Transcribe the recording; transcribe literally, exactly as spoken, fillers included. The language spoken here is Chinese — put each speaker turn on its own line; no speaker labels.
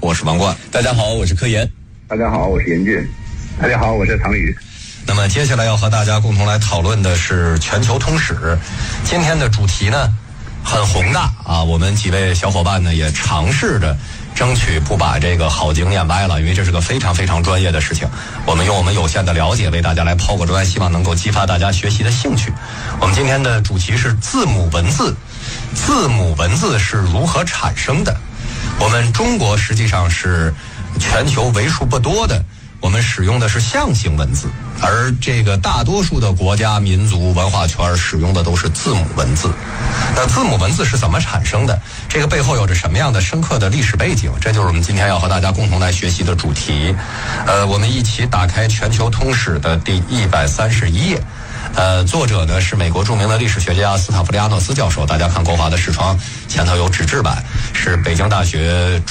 我是王冠。
大家好，我是柯岩。
大家好，我是严俊。大家好，我是唐宇。
那么接下来要和大家共同来讨论的是全球通史。今天的主题呢很宏大啊，我们几位小伙伴呢也尝试着争取不把这个好经念歪了，因为这是个非常非常专业的事情。我们用我们有限的了解为大家来抛个砖，希望能够激发大家学习的兴趣。我们今天的主题是字母文字，字母文字是如何产生的？我们中国实际上是全球为数不多的，我们使用的是象形文字，而这个大多数的国家、民族、文化圈使用的都是字母文字。那字母文字是怎么产生的？这个背后有着什么样的深刻的历史背景？这就是我们今天要和大家共同来学习的主题。呃，我们一起打开全球通史的第一百三十一页。呃，作者呢是美国著名的历史学家斯塔夫利亚诺斯教授，大家看国华的视窗前头有纸质版，是北京大学